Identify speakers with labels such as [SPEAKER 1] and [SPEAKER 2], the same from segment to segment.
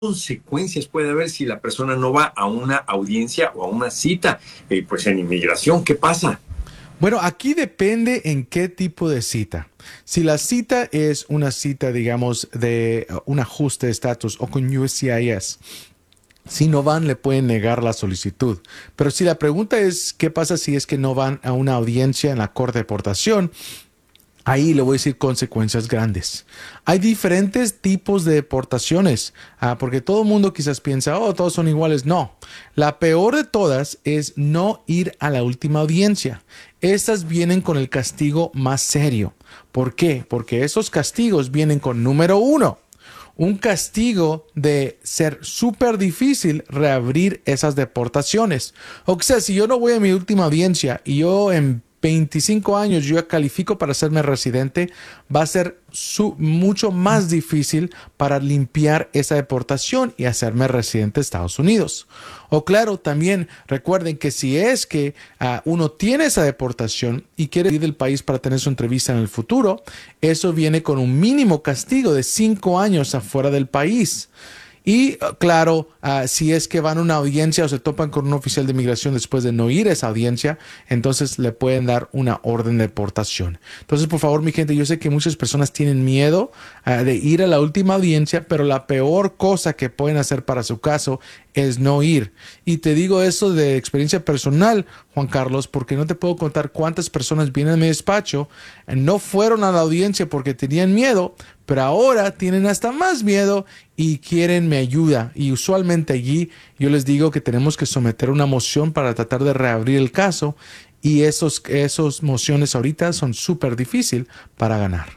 [SPEAKER 1] consecuencias puede haber si la persona no va a una audiencia o a una cita? Pues en inmigración, ¿qué pasa?
[SPEAKER 2] Bueno, aquí depende en qué tipo de cita. Si la cita es una cita, digamos, de un ajuste de estatus o con USCIS, si no van, le pueden negar la solicitud. Pero si la pregunta es, ¿qué pasa si es que no van a una audiencia en la Corte de Deportación? Ahí le voy a decir consecuencias grandes. Hay diferentes tipos de deportaciones, porque todo el mundo quizás piensa, oh, todos son iguales. No, la peor de todas es no ir a la última audiencia. Estas vienen con el castigo más serio. ¿Por qué? Porque esos castigos vienen con número uno, un castigo de ser súper difícil reabrir esas deportaciones. O sea, si yo no voy a mi última audiencia y yo en 25 años yo ya califico para hacerme residente, va a ser mucho más difícil para limpiar esa deportación y hacerme residente de Estados Unidos. O claro, también recuerden que si es que uno tiene esa deportación y quiere ir del país para tener su entrevista en el futuro, eso viene con un mínimo castigo de 5 años afuera del país. Y claro, si es que van a una audiencia o se topan con un oficial de inmigración después de no ir a esa audiencia, entonces le pueden dar una orden de deportación. Entonces, por favor, mi gente, yo sé que muchas personas tienen miedo de ir a la última audiencia, pero la peor cosa que pueden hacer para su caso es no ir. Y te digo eso de experiencia personal, Juan Carlos, porque no te puedo contar cuántas personas vienen a mi despacho, no fueron a la audiencia porque tenían miedo, pero ahora tienen hasta más miedo y quieren mi ayuda. Y usualmente allí yo les digo que tenemos que someter una moción para tratar de reabrir el caso, y esos mociones ahorita son súper difícil para ganar.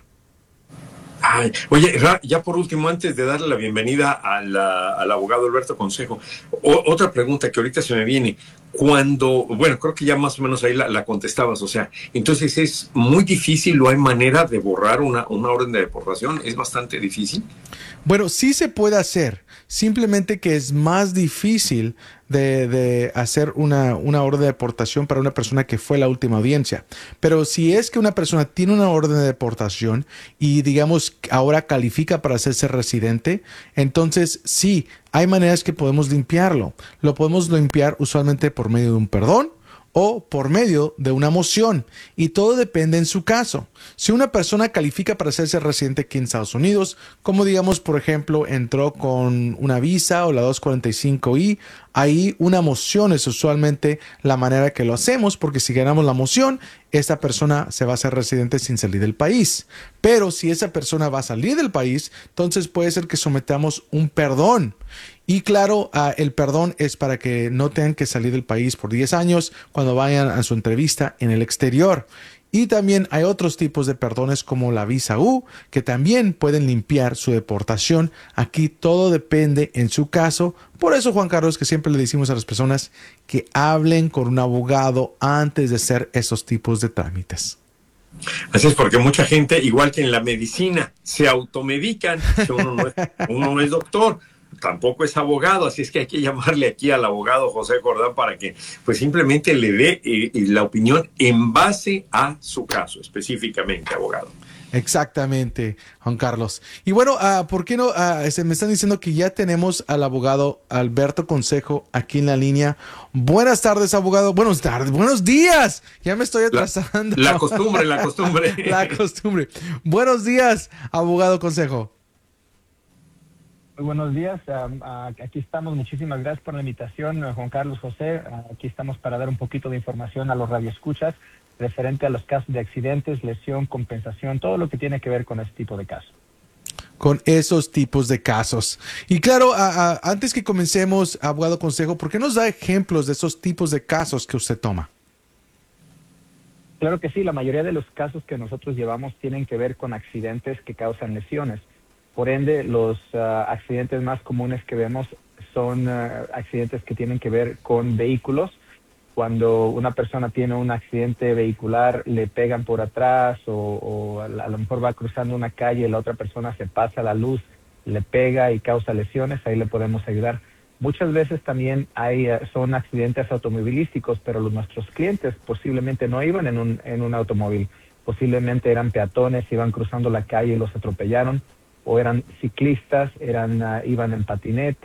[SPEAKER 1] Ay, oye, ya por último, antes de darle la bienvenida al abogado Alberto Consejo, otra pregunta que ahorita se me viene. Bueno, creo que ya más o menos ahí la contestabas, o sea, entonces es muy difícil, ¿no hay manera de borrar una orden de deportación? ¿Es bastante difícil?
[SPEAKER 2] Bueno, sí se puede hacer, simplemente que es más difícil de hacer una orden de deportación para una persona que fue a la última audiencia. Pero si es que una persona tiene una orden de deportación y digamos ahora califica para hacerse residente, entonces sí, hay maneras que podemos limpiarlo. Lo podemos limpiar usualmente por medio de un perdón o por medio de una moción, y todo depende en su caso. Si una persona califica para hacerse residente aquí en Estados Unidos, como digamos, por ejemplo, entró con una visa o la 245I, ahí una moción es usualmente la manera que lo hacemos, porque si ganamos la moción, esa persona se va a hacer residente sin salir del país. Pero si esa persona va a salir del país, entonces puede ser que sometamos un perdón. Y claro, el perdón es para que no tengan que salir del país por 10 años cuando vayan a su entrevista en el exterior. Y también hay otros tipos de perdones como la visa U, que también pueden limpiar su deportación. Aquí todo depende en su caso. Por eso, Juan Carlos, que siempre le decimos a las personas que hablen con un abogado antes de hacer esos tipos de trámites.
[SPEAKER 1] Así es, porque mucha gente, igual que en la medicina, se automedican, que uno no es doctor, tampoco es abogado, así es que hay que llamarle aquí al abogado José Jordán para que pues simplemente le dé la opinión en base a su caso, específicamente, abogado.
[SPEAKER 2] Exactamente, Juan Carlos. Y bueno, ¿por qué no? Me están diciendo que ya tenemos al abogado Alberto Consejo aquí en la línea. Buenas tardes, abogado. Buenas tardes, buenos días. Ya me estoy atrasando.
[SPEAKER 1] La costumbre, la costumbre.
[SPEAKER 2] La costumbre. Buenos días, abogado Consejo.
[SPEAKER 3] Muy buenos días, aquí estamos, muchísimas gracias por la invitación, Juan Carlos, José. Aquí estamos para dar un poquito de información a los radioescuchas referente a los casos de accidentes, lesión, compensación, todo lo que tiene que ver con este tipo de casos.
[SPEAKER 2] Con esos tipos de casos. Y claro, antes que comencemos, abogado Consejo, ¿por qué nos da ejemplos de esos tipos de casos que usted toma?
[SPEAKER 3] Claro que sí, la mayoría de los casos que nosotros llevamos tienen que ver con accidentes que causan lesiones. Por ende, los accidentes más comunes que vemos son accidentes que tienen que ver con vehículos. Cuando una persona tiene un accidente vehicular, le pegan por atrás o a lo mejor va cruzando una calle, la otra persona se pasa la luz, le pega y causa lesiones, ahí le podemos ayudar. Muchas veces también son accidentes automovilísticos, pero nuestros clientes posiblemente no iban en un automóvil, posiblemente eran peatones, iban cruzando la calle y los atropellaron. o eran ciclistas, iban en patineta,